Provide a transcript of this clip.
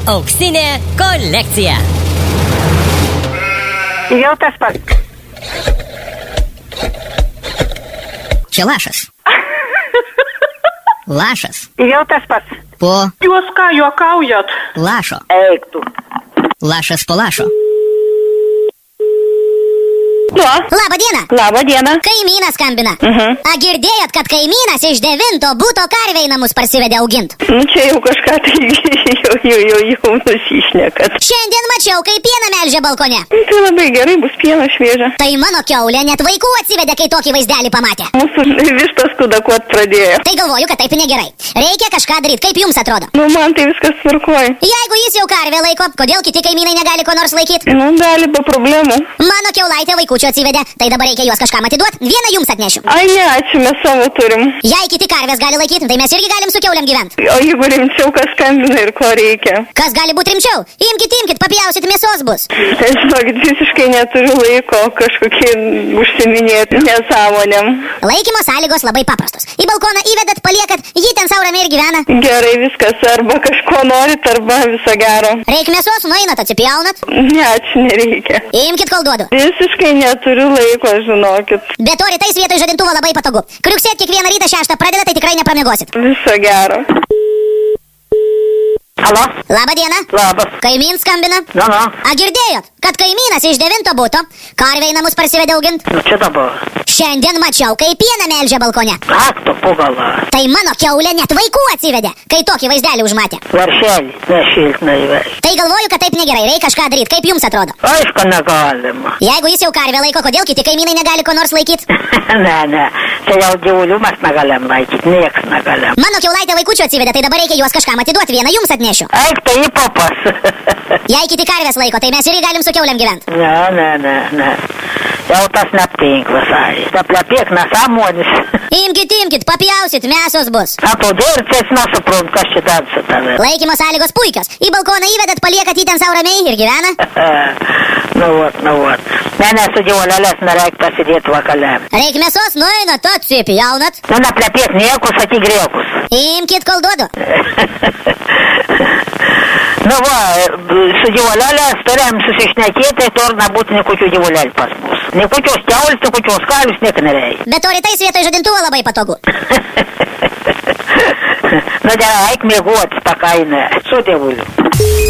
Auksinė kolekcija. Jau tas pats. Čia lašas. Lašas. Jau tas pats. Po Jūs ką juokaujat? lašo. Eik tu. Lašas po lašo. Labą dieną. Labą dieną. Kaimynas skambina. A girdėjot, kad kaimynas iš 9 buto karvę į namus parsivedė augint? Nu čia jau kažką tai jau nusišnekat. Šiandien mačiau, kaip pieną melžė balkone. Tai labai gerai, bus pieno šviežia. Tai mano kiaulė net vaikų atsivedė, kai tokį vaizdelį pamatė. Mūsų vištas kudakuot pradėjo. Tai galvoju, kad taip negerai. Reikia kažką daryti, kaip jums atrodo. Nu man tai viskas tvarkoj. Jeigu jis jau karvę laiko, kodėl kiti kaimynai negali ko nors laikyti? Nu gali be problemų. Mano kiaulaitė vaikučių atsivedė, tai dabar reikia juos kažkam atiduoti. Vieną jums atnešiu. Ai ne, ačiū, mes savo turim. Jei kiti karvės gali laikyti, tai mes irgi galim su kiauliam gyventi. O jeigu rimčiau, kas skambina ir ko reikia? Kas gali būti rimčiau? Imkit, papjausit, mėsos bus. Tai žinokit, visiškai neturiu laiko kažkokie užsiminėti nesąmonėm. Laikymo sąlygos labai paprastos. Į balkoną įvedat, paliekat, jį ten sau ramiai ir gyvena. Gerai, viskas, arba kažko norit, arba viso gero. Reik mėsos, nueinat, atsipjaunat. Ne, ačiū, nereikia. Imkit, kol duodu. Visiškai neturiu laiko, žinokit. Be to rytais vietoj žadintuvo labai patogu. Kriuksėt kiekvieną rytą 6 pradeda, tai tikrai nepramiegosit. Viso gero. Alo? Labą dieną. Labas. Kaimyn skambina. Nu. A girdėjot, kad kaimynas iš 9 buto karvę į namus parsivedė augint? Nu čia dabar. Šiandien mačiau, kaip pieną melžė balkone. Ak tu pugala. Tai mano kiaulė net vaikų atsivedė, kai tokį vaizdelį užmatė. Varšelį, nešiltnai vei. Tai galvoju, kad taip negerai, reikia kažką daryti. Kaip jums atrodo? Aišku, negalima. Jeigu jis jau karvę laiko, kodėl kiti kaimynai negali ko nors laikyti? Ne. Tai jau gyvulių mes negalim laikyti, nieks negalim. Mano kiaulaitė vaikučių atsivedė, tai dabar reikia juos kažkam atiduoti. Vieną jums atnešiu. Eik tai į papas. Jei kiti karvės laiko, tai mes irgi galim su kiauliam gyventi. Ne. Jau tas neptink visai. Taplepėk nesąmonis. Imkit, papjausit, mėsos bus. A tu dirces nesuprantu, kas čia dar su tavai. Laikymo sąlygos puikios. Į balkoną įvedat, paliekat jį ten sau ramiai ir gyvena. Nu vat. Ne, su gyvulėlės nereik pasidėti vakale. Reik mėsos, nueinat, atsipjaunat. Nu, neplepėk nieko, sakyk grėkus. Imkit, kol duodu. Nu va, su gyvulėlės turėjom susišnekėti, to ir nebūtų nikokių gyvulėlių pas mus. Nikokios kiaulės, nikokios karvės, nieko nereikia. Bet to rytais vietoj žadintuvo labai patogu. Nu, gerai, eik mėgoti, pakainė. Su dievuliu.